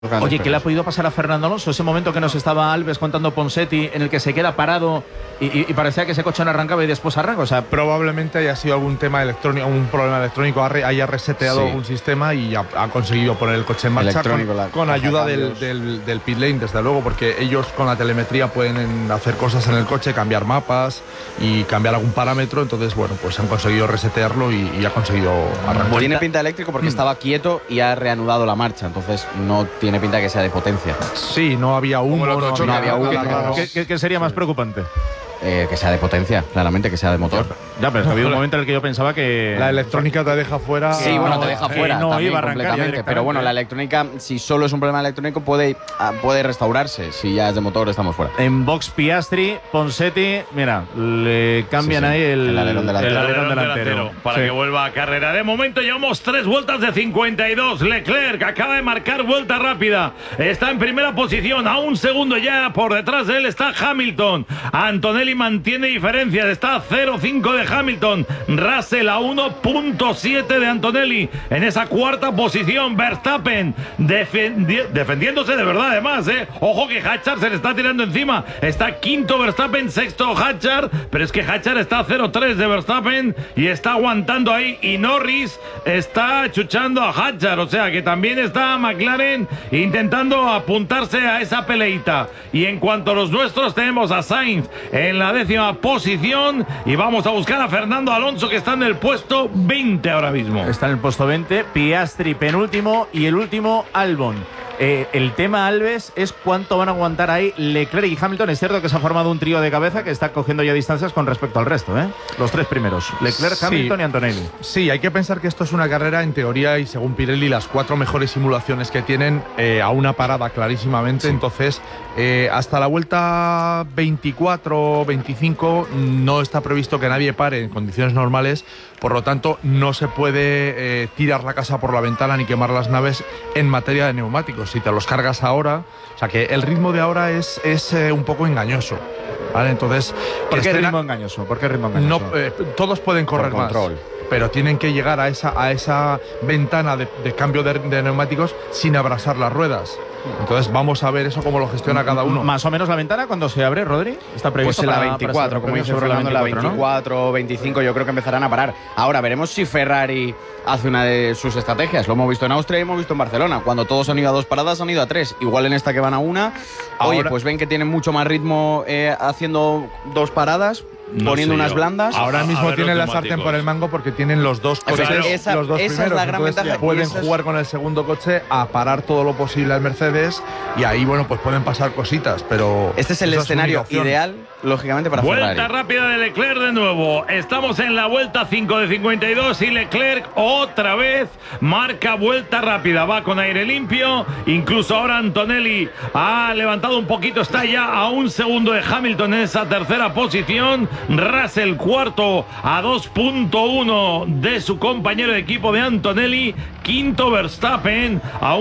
Oye, ¿qué le ha podido pasar a Fernando Alonso? Ese momento que nos estaba Alves contando Ponseti, en el que se queda parado y parecía que ese coche no arrancaba y después arranca. O sea, probablemente haya sido algún tema electrónico, un problema electrónico, haya reseteado un sistema y ha conseguido poner el coche en marcha con ayuda del pit lane, desde luego, porque ellos con la telemetría pueden hacer cosas en el coche, cambiar mapas y cambiar algún parámetro. Entonces, bueno, pues han conseguido resetearlo y ha conseguido arrancar. Tiene pinta eléctrico porque estaba quieto y ha reanudado la marcha, entonces no tiene pinta que sea de potencia. Sí, no había humo. No había humo. ¿Qué sería más preocupante? Que sea de potencia, claramente, que sea de motor. Ya, pero es que ha habido un momento en el que yo pensaba que la electrónica te deja fuera. Sí, bueno, te deja fuera. No iba a arrancar completamente. Pero bueno, la electrónica, si solo es un problema electrónico, puede restaurarse. Si ya es de motor, estamos fuera. En box Piastri, Ponseti, mira, le cambian ahí el alerón delantero. Para que vuelva a carrera. De momento llevamos 3 vueltas de 52. Leclerc acaba de marcar vuelta rápida. Está en primera posición. A un segundo ya por detrás de él está Hamilton. Antonelli mantiene diferencias. Está a 0,5 de Hamilton. Russell a 1,7 de Antonelli. En esa cuarta posición, Verstappen defendiéndose de verdad, además, Ojo que Hatchard se le está tirando encima. Está quinto Verstappen, sexto Hatchard. Pero es que Hatchard está a 0,3 de Verstappen y está aguantando ahí. Y Norris está chuchando a Hatchard. O sea que también está McLaren intentando apuntarse a esa peleita. Y en cuanto a los nuestros, tenemos a Sainz en la 10ª posición y vamos a buscar a Fernando Alonso, que está en el puesto 20 ahora mismo. Está en el puesto 20, Piastri penúltimo y el último Albon. El tema, Alves, es cuánto van a aguantar ahí Leclerc y Hamilton. Es cierto que se ha formado un trío de cabeza que está cogiendo ya distancias con respecto al resto, los tres primeros, Leclerc, Hamilton y Antonelli. Sí, hay que pensar que esto es una carrera, en teoría, y según Pirelli, las 4 mejores simulaciones que tienen a una parada clarísimamente. Sí. Entonces, hasta la vuelta 24 25 no está previsto que nadie pare en condiciones normales. Por lo tanto, no se puede tirar la casa por la ventana ni quemar las naves en materia de neumáticos. Si te los cargas ahora, o sea que el ritmo de ahora es un poco engañoso, ¿vale? Entonces, ¿por qué ritmo engañoso? No, todos pueden correr más, pero tienen que llegar a esa ventana de cambio de neumáticos sin abrasar las ruedas. Entonces vamos a ver eso cómo lo gestiona cada uno. Más o menos la ventana cuando se abre, Rodri, está previsto pues en la 24, como dice Fernando, la 24 o 25 yo creo que empezarán a parar. Ahora veremos si Ferrari hace una de sus estrategias. Lo hemos visto en Austria y hemos visto en Barcelona. Cuando todos han ido a 2 paradas, han ido a 3. Igual en esta que van a 1. Oye, pues ven que tienen mucho más ritmo haciendo 2 paradas. Poniendo unas blandas. Ahora mismo tienen la sartén por el mango porque tienen los 2 coches, los dos primeros. Es la gran ventaja. Pueden jugar con el segundo coche a parar todo lo posible al Mercedes y ahí, bueno, pues pueden pasar cositas, pero este es el escenario ideal, lógicamente, para Ferrari. Vuelta rápida de Leclerc de nuevo. Estamos en la vuelta 5 de 52 y Leclerc otra vez marca vuelta rápida. Va con aire limpio. Incluso ahora Antonelli ha levantado un poquito. Está ya a un segundo de Hamilton en esa tercera posición. Russell cuarto a 2.1 de su compañero de equipo de Antonelli. Quinto Verstappen a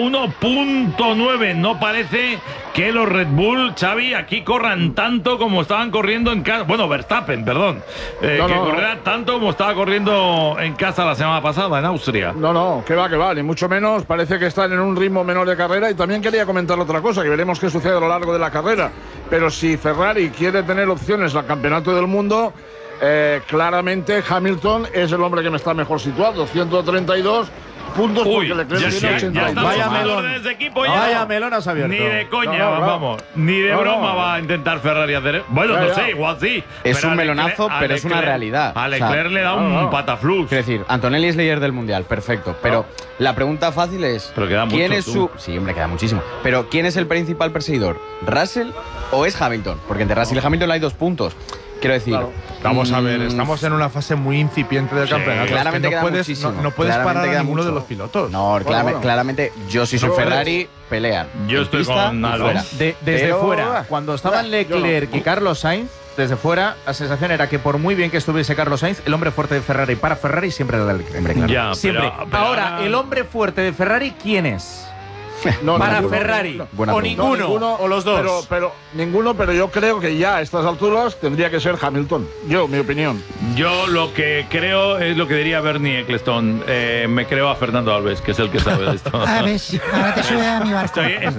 1.9. No parece que los Red Bull, Xavi, aquí corran tanto como estaban corriendo en casa. Bueno, Verstappen, perdón. Correrá tanto como estaba corriendo en casa la semana pasada en Austria. No, que va, ni mucho menos. Parece que están en un ritmo menor de carrera. Y también quería comentar otra cosa, que veremos qué sucede a lo largo de la carrera. Pero si Ferrari quiere tener opciones al campeonato del mundo, claramente Hamilton es el hombre que me está mejor situado. 132 puntos. Uy, porque Leclerc tiene 82. Vaya melón. De equipo ya. Vaya melón has abierto. Ni de coña, vamos. Ni de broma va a intentar Ferrari hacer. Bueno, no sé, igual sí. Es un melonazo, pero es una realidad. A Leclerc le da un pataflux. Quiero decir, Antonelli es líder del mundial, perfecto. Pero la pregunta fácil es: pero queda ¿quién mucho, es su. Sí, hombre, queda muchísimo. Pero ¿quién es el principal perseguidor? ¿Russell o es Hamilton? Porque entre Russell y Hamilton hay 2 puntos. Quiero decir, vamos a ver, estamos en una fase muy incipiente del campeonato. Claramente es que no puedes parar a ninguno de los pilotos. No, claramente yo si soy Ferrari, pelean. Yo estoy con Alonso. Desde fuera, cuando estaban Leclerc y Carlos Sainz, desde fuera, la sensación era que por muy bien que estuviese Carlos Sainz, el hombre fuerte de Ferrari para Ferrari siempre era Leclerc. Ya, siempre. Pero ahora, el hombre fuerte de Ferrari, ¿quién es? para Ferrari. O ninguno, o los dos. Pero yo creo que ya a estas alturas tendría que ser Hamilton. Mi opinión. Yo lo que creo es lo que diría Bernie Ecclestone. Me creo a Fernando Alves, que es el que sabe de esto. A ver, ahora te sube a mi barco.